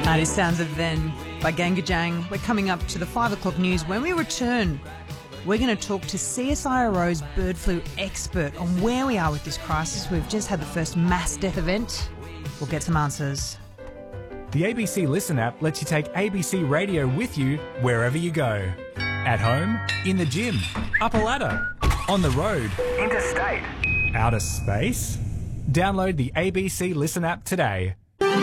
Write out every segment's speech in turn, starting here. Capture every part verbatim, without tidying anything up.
That is Sounds of Then by Gangajang. We're coming up to the five o'clock news. When we return, we're going to talk to C S I R O's bird flu expert on where we are with this crisis. We've just had the first mass death event. We'll get some answers. The A B C Listen app lets you take A B C Radio with you wherever you go. At home, in the gym, up a ladder, on the road, interstate, outer space. Download the A B C Listen app today.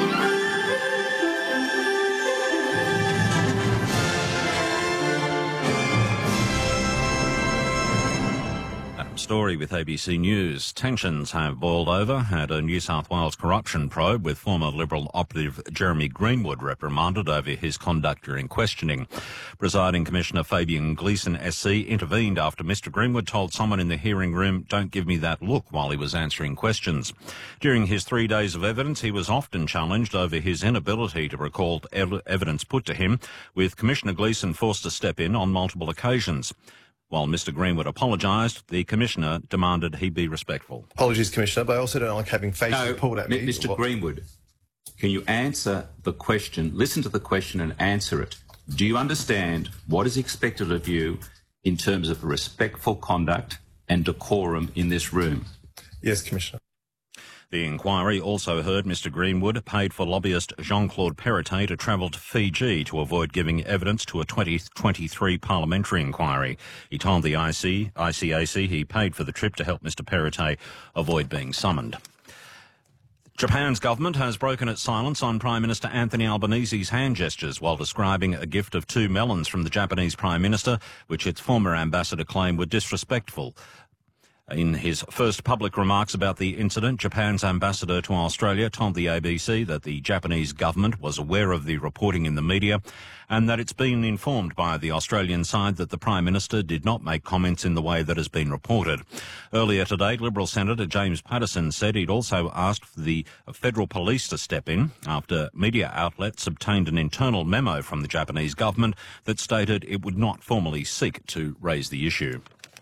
Story with A B C News. Tensions have boiled over at a New South Wales corruption probe, with former Liberal operative Jeremy Greenwood reprimanded over his conduct during questioning. Presiding Commissioner Fabian Gleeson S C intervened after Mr Greenwood told someone in the hearing room, "Don't give me that look," while he was answering questions. During his three days of evidence, he was often challenged over his inability to recall ev- evidence put to him, with Commissioner Gleeson forced to step in on multiple occasions. While Mr Greenwood apologised, the Commissioner demanded he be respectful. Apologies, Commissioner, but I also don't like having faces no, pulled at me. Mr What? Greenwood, can you answer the question, listen to the question and answer it? Do you understand what is expected of you in terms of respectful conduct and decorum in this room? Yes, Commissioner. The inquiry also heard Mr Greenwood paid for lobbyist Jean-Claude Perrottet to travel to Fiji to avoid giving evidence to a twenty twenty-three parliamentary inquiry. He told the I C, I C A C he paid for the trip to help Mr Perrottet avoid being summoned. Japan's government has broken its silence on Prime Minister Anthony Albanese's hand gestures while describing a gift of two melons from the Japanese Prime Minister, which its former ambassador claimed were disrespectful. In his first public remarks about the incident, Japan's ambassador to Australia told the A B C that the Japanese government was aware of the reporting in the media and that it's been informed by the Australian side that the Prime Minister did not make comments in the way that has been reported. Earlier today, Liberal Senator James Paterson said he'd also asked for the federal police to step in after media outlets obtained an internal memo from the Japanese government that stated it would not formally seek to raise the issue.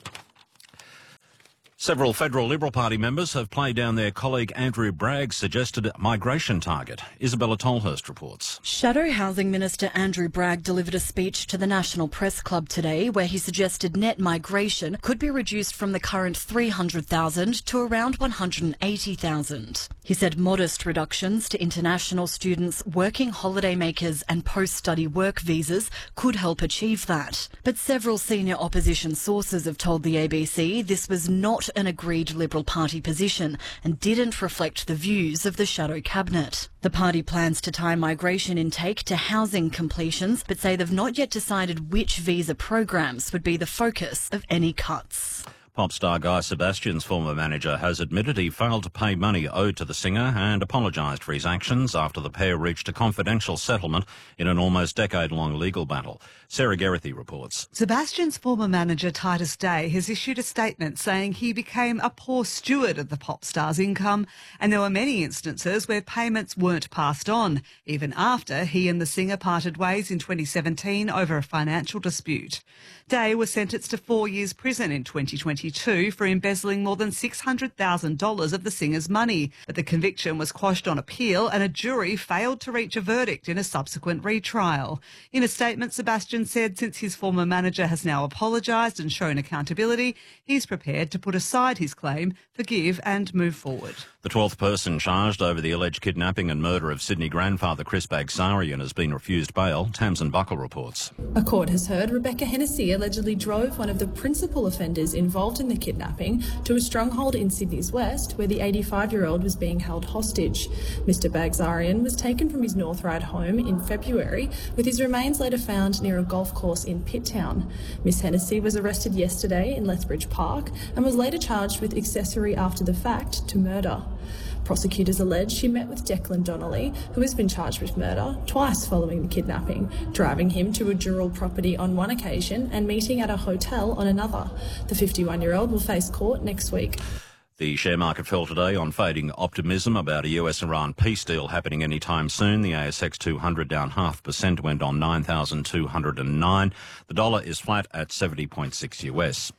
Several federal Liberal Party members have played down their colleague Andrew Bragg's suggested migration target. Isabella Tolhurst reports. Shadow Housing Minister Andrew Bragg delivered a speech to the National Press Club today where he suggested net migration could be reduced from the current three hundred thousand to around one hundred eighty thousand. He said modest reductions to international students, working holidaymakers and post-study work visas could help achieve that. But several senior opposition sources have told the A B C this was not an agreed Liberal Party position and didn't reflect the views of the Shadow Cabinet. The party plans to tie migration intake to housing completions, but say they've not yet decided which visa programs would be the focus of any cuts. Pop star Guy Sebastian's former manager has admitted he failed to pay money owed to the singer and apologised for his actions after the pair reached a confidential settlement in an almost decade-long legal battle. Sarah Geraghty reports. Sebastian's former manager Titus Day has issued a statement saying he became a poor steward of the pop star's income, and there were many instances where payments weren't passed on, even after he and the singer parted ways in twenty seventeen over a financial dispute. Day was sentenced to four years prison in twenty twenty-two for embezzling more than six hundred thousand dollars of the singer's money, but the conviction was quashed on appeal and a jury failed to reach a verdict in a subsequent retrial. In a statement, Sebastian said since his former manager has now apologised and shown accountability, he's prepared to put aside his claim, forgive and move forward. The twelfth person charged over the alleged kidnapping and murder of Sydney grandfather Chris Bagsarian has been refused bail. Tamsin Buckle reports. A court has heard Rebecca Hennessy allegedly drove one of the principal offenders involved in the kidnapping to a stronghold in Sydney's west where the eighty-five-year-old was being held hostage. Mister Bagsarian was taken from his North Ryde home in February, with his remains later found near a golf course in Pitt Town. Miss Hennessy was arrested yesterday in Lethbridge Park and was later charged with accessory after the fact to murder. Prosecutors allege she met with Declan Donnelly, who has been charged with murder, twice following the kidnapping, driving him to a Dural property on one occasion and meeting at a hotel on another. The fifty-one-year-old will face court next week. The share market fell today on fading optimism about a U S Iran peace deal happening anytime soon. The A S X two hundred down half percent, went on nine thousand two hundred nine. The dollar is flat at seventy point six U S.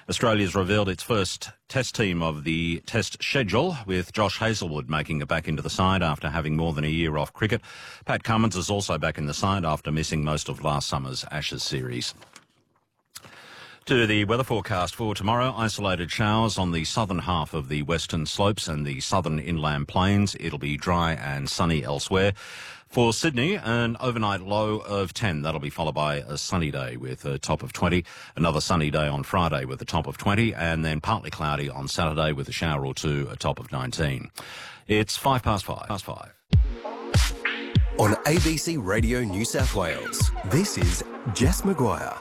Australia's revealed its first test team of the test schedule, with Josh Hazlewood making it back into the side after having more than a year off cricket. Pat Cummins is also back in the side after missing most of last summer's Ashes series. To the weather forecast for tomorrow, isolated showers on the southern half of the western slopes and the southern inland plains. It'll be dry and sunny elsewhere. For Sydney, an overnight low of ten. That'll be followed by a sunny day with a top of twenty. Another sunny day on Friday with a top of twenty, and then partly cloudy on Saturday with a shower or two, a top of nineteen. It's five past five. Past five. On A B C Radio New South Wales, this is Jess Maguire.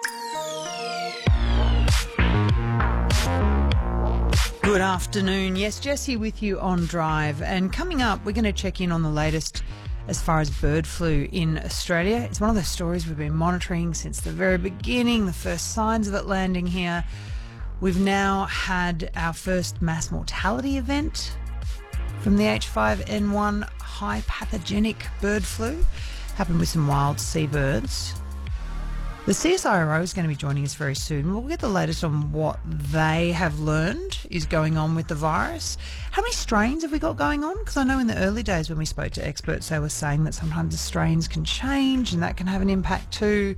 Good afternoon. Yes, Jess here with you on Drive. And coming up, we're going to check in on the latest as far as bird flu in Australia. It's one of those stories we've been monitoring since the very beginning, the first signs of it landing here. We've now had our first mass mortality event from the H five N one high pathogenic bird flu. Happened with some wild seabirds. The C S I R O is going to be joining us very soon. We'll get the latest on what they have learned is going on with the virus. How many strains have we got going on? Because I know in the early days when we spoke to experts, they were saying that sometimes the strains can change and that can have an impact too.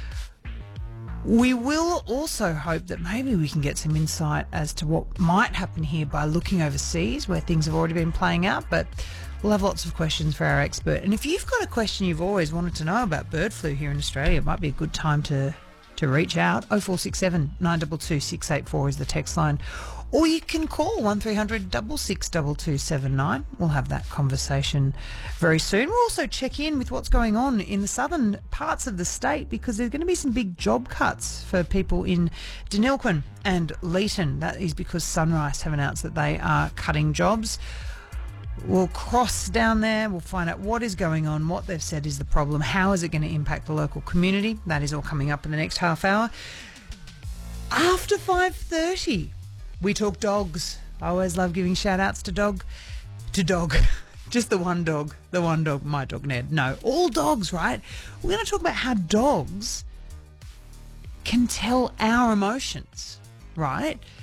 We will also hope that maybe we can get some insight as to what might happen here by looking overseas where things have already been playing out, but we'll have lots of questions for our expert. And if you've got a question you've always wanted to know about bird flu here in Australia, it might be a good time to, to reach out. oh four six seven, nine two two, six eight four is the text line. Or you can call one three hundred, six six two two seven nine. We'll have that conversation very soon. We'll also check in with what's going on in the southern parts of the state because there's going to be some big job cuts for people in Denilquin and Leeton. That is because Sunrise have announced that they are cutting jobs. We'll cross down there. We'll find out what is going on, what they've said is the problem, how is it going to impact the local community. That is all coming up in the next half hour. After five thirty, we talk dogs. I always love giving shout-outs to dog. To dog. Just the one dog. The one dog, my dog Ned. No, all dogs, right? We're going to talk about how dogs can tell our emotions, right?